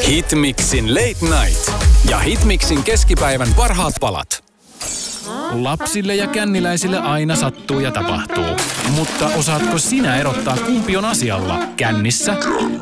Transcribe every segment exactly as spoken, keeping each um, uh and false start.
Hitmixin Late Night ja Hitmixin keskipäivän parhaat palat. Lapsille ja känniläisille aina sattuu ja tapahtuu. Mutta osaatko sinä erottaa, kumpi on asialla? Kännissä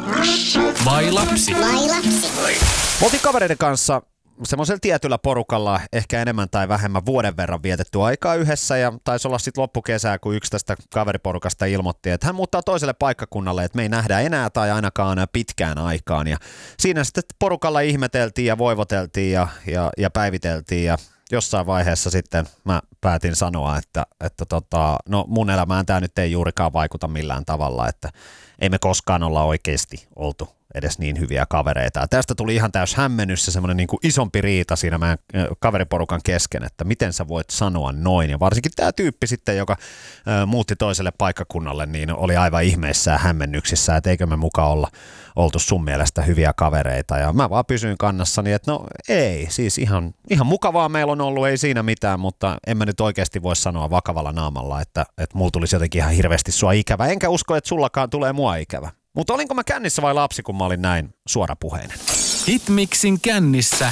vai lapsi? Vai lapsi? Me oltiin kavereiden kanssa semmoisella tietyllä porukalla ehkä enemmän tai vähemmän vuoden verran vietetty aikaa yhdessä ja taisi olla sitten loppukesää, kun yksi tästä kaveriporukasta ilmoitti, että hän muuttaa toiselle paikkakunnalle, että me ei nähdä enää tai ainakaan pitkään aikaan. Ja siinä sitten porukalla ihmeteltiin ja voivoteltiin ja, ja, ja päiviteltiin ja jossain vaiheessa sitten mä päätin sanoa, että, että tota, no mun elämään tämä nyt ei juurikaan vaikuta millään tavalla, että ei me koskaan olla oikeasti oltu edes niin hyviä kavereita. Ja tästä tuli ihan täys hämmennys ja semmoinen niin kuin isompi riita siinä meidän kaveriporukan kesken, että miten sä voit sanoa noin. Ja varsinkin tämä tyyppi sitten, joka ä, muutti toiselle paikkakunnalle, niin oli aivan ihmeissään hämmennyksissä, että eikö me mukaan olla oltu sun mielestä hyviä kavereita. Ja mä vaan pysyin kannassani, että no ei, siis ihan, ihan mukavaa meillä on ollut, ei siinä mitään, mutta en mä nyt oikeasti voi sanoa vakavalla naamalla, että, että mulla tulisi jotenkin ihan hirveästi sua ikävä. Enkä usko, että sullakaan tulee mua ikävä. Mutta olinko mä kännissä vai lapsi, kun mä olin näin suorapuheinen? Hitmixin kännissä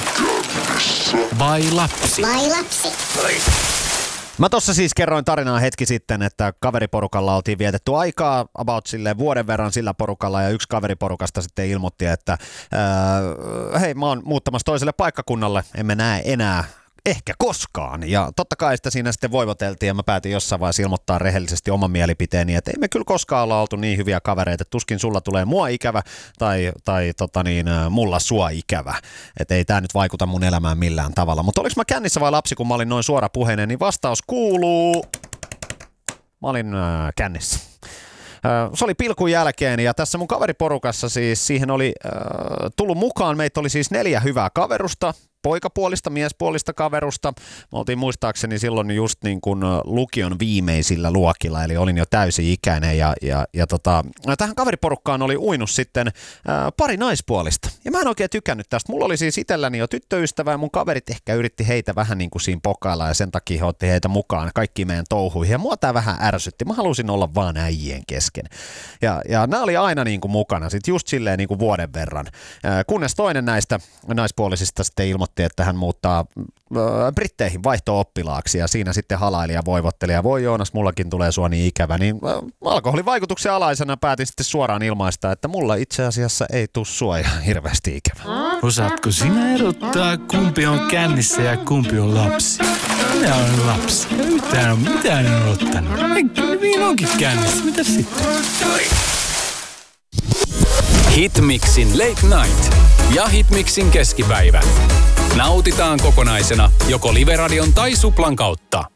vai lapsi? Vai lapsi? Mä tossa siis kerroin tarinaa hetki sitten, että kaveriporukalla oltiin vietetty aikaa about silleen vuoden verran sillä porukalla ja yksi kaveriporukasta sitten ilmoitti, että ää, hei mä oon muuttamassa toiselle paikkakunnalle, emme näe enää ehkä koskaan. Ja totta kai sitä siinä sitten voivoteltiin ja mä päätin jossain vaiheessa ilmoittaa rehellisesti oman mielipiteeni, että ei me kyllä koskaan olla oltu niin hyviä kavereita, että tuskin sulla tulee mua ikävä tai, tai tota niin, mulla sua ikävä. Että ei tää nyt vaikuta mun elämään millään tavalla. Mutta oliks mä kännissä vai lapsi, kun mä olin noin suorapuheinen, niin vastaus kuuluu, mä olin äh, kännissä. Se oli pilkun jälkeen ja tässä mun kaveriporukassa siis siihen oli äh, tullut mukaan, meitä oli siis neljä hyvää kaverusta, poikapuolista, miespuolista kaverusta. Me oltiin muistaakseni silloin just niin kuin lukion viimeisillä luokilla, eli olin jo täysi-ikäinen ja, ja, ja tota, tähän kaveriporukkaan oli uinut sitten ää, pari naispuolista. Ja mä en oikein tykännyt tästä. Mulla oli siis itselläni jo tyttöystävä ja mun kaverit ehkä yritti heitä vähän niin kuin siinä pokailla ja sen takia he otti heitä mukaan kaikkiin meidän touhuihin. Ja mua tää vähän ärsytti. Mä halusin olla vaan äijien kesken. Ja, ja nämä oli aina niin kuin mukana, sit just silleen niin kuin vuoden verran. Ää, kunnes toinen näistä naispuolisista sitten ilmoitti, että hän muuttaa äh, Britteihin vaihto-oppilaaksi ja siinä sitten halaili ja voivotteli ja voi Joonas, mullakin tulee sua niin ikävä, niin äh, alkoholin vaikutuksen alaisena päätin sitten suoraan ilmaista, että mulla itse asiassa ei tuu sua ihan hirveästi ikävä. Osaatko sinä erottaa, kumpi on kännissä ja kumpi on lapsi? Minä olen lapsi. Mitään on, mitään en ottanut. Niin onkin kännissä. Mitäs sitten? Hitmixin Late Night ja Hitmixin keskipäivä. Nautitaan kokonaisena joko Live Radion tai Suplan kautta.